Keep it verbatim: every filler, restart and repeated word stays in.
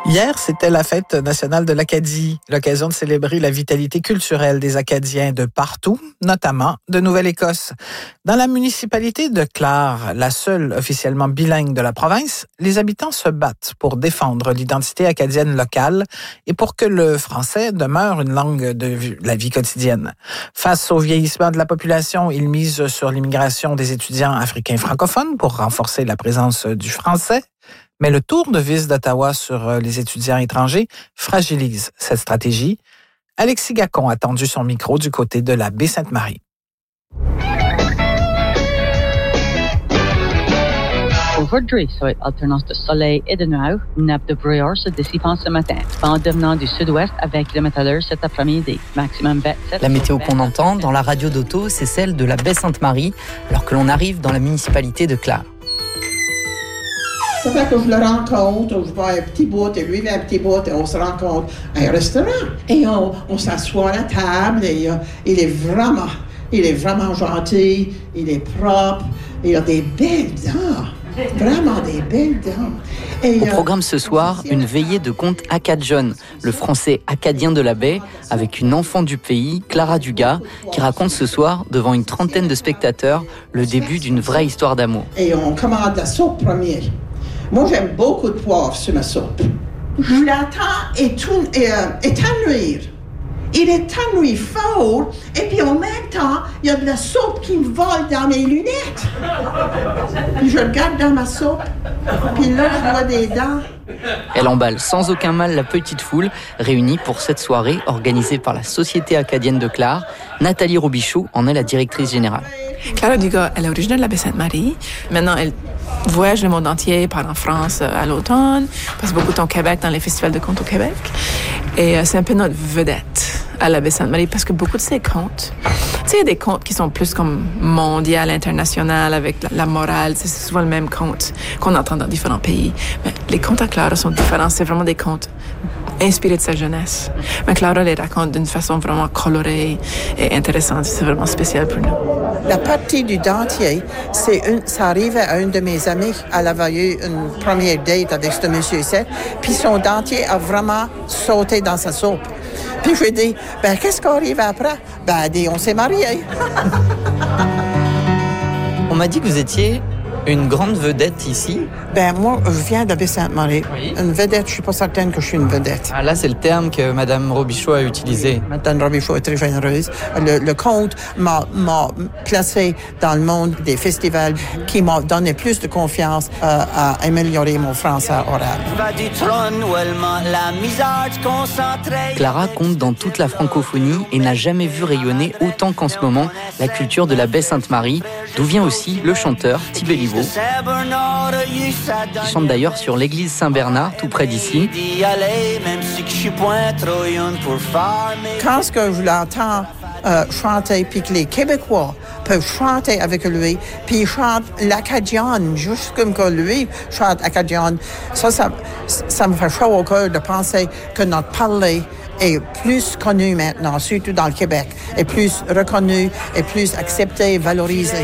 Hier, c'était la fête nationale de l'Acadie, l'occasion de célébrer la vitalité culturelle des Acadiens de partout, notamment de Nouvelle-Écosse. Dans la municipalité de Clare, la seule officiellement bilingue de la province, les habitants se battent pour défendre l'identité acadienne locale et pour que le français demeure une langue de la vie quotidienne. Face au vieillissement de la population, ils misent sur l'immigration des étudiants africains francophones pour renforcer la présence du français. Mais le tour de vis d'Ottawa sur les étudiants étrangers fragilise cette stratégie. Alexis Gacon a tendu son micro du côté de la baie Sainte-Marie. Aujourd'hui, ça va être alternance de soleil et de nuages. Une nappe de brouillard se dissipant ce matin. Vent devenant du sud-ouest avec le métalleur cet après-midi. Maximum vingt-sept. La météo qu'on entend dans la radio d'Auto, c'est celle de la baie Sainte-Marie, alors que l'on arrive dans la municipalité de Clare. Ça fait que je le rencontre, je vois un petit bout, et lui, il a un petit bout, et on se rencontre à un restaurant. Et on, on s'assoit à la table, et uh, il est vraiment, il est vraiment gentil, il est propre, il a des belles dents, vraiment des belles dents. Et, Au programme ce soir, une veillée de contes acadjons, le français acadien de la baie, avec une enfant du pays, Clara Dugas, qui raconte ce soir, devant une trentaine de spectateurs, le début d'une vraie histoire d'amour. Et on commande la soupe première. Moi, j'aime beaucoup de poivre sur ma soupe. Je l'attends et tout, et, euh, étanouir. Il étanouit fort, et puis en même temps, il y a de la soupe qui me vole dans mes lunettes. Puis je regarde dans ma soupe, puis là, je vois des dents. Elle emballe sans aucun mal la petite foule réunie pour cette soirée organisée par la Société acadienne de Clare. Nathalie Robichaud en est la directrice générale. Clara Dugas, elle est originaire de la baie Sainte-Marie. Maintenant, elle voyage le monde entier, part en France à l'automne, passe beaucoup de temps au Québec dans les festivals de contes au Québec. Et euh, c'est un peu notre vedette à la baie Sainte-Marie parce que beaucoup de ces contes, tu sais, il y a des contes qui sont plus comme mondial, international, avec la, la morale. C'est souvent le même conte qu'on entend dans différents pays. Mais les contes à Clara sont différents. C'est vraiment des contes inspirés de sa jeunesse. Mais Clara les raconte d'une façon vraiment colorée et intéressante. C'est vraiment spécial pour nous. La partie du dentier, c'est une, ça arrivait à une de mes amies. Elle avait eu une première date avec ce monsieur-ci, puis son dentier a vraiment sauté dans sa soupe. Puis je lui ai dit, ben qu'est-ce qui arrive après? Ben elle dit, on s'est mariés. On m'a dit que vous étiez une grande vedette ici. Ben moi, je viens de baie Sainte-Marie. Oui. Une vedette, je suis pas certaine que je suis une vedette. Ah, là, c'est le terme que Mme Robichaud a utilisé. Mme Robichaud est très généreuse. Le, le comte m'a, m'a placé dans le monde des festivals qui m'a donné plus de confiance euh, à améliorer mon français oral. Clara compte dans toute la francophonie et n'a jamais vu rayonner autant qu'en ce moment la culture de la baie Sainte-Marie, d'où vient aussi le chanteur Tibéliveau, qui chante d'ailleurs sur l'église Saint-Bernard, tout près d'ici. Quand ce que je l'entends euh, chanter, puis que les Québécois peuvent chanter avec lui, puis il chante l'acadienne, juste comme que lui chante acadienne, ça, ça, ça me fait chaud au cœur de penser que notre parler est plus connu maintenant, surtout dans le Québec, est plus reconnu, est plus accepté, valorisé.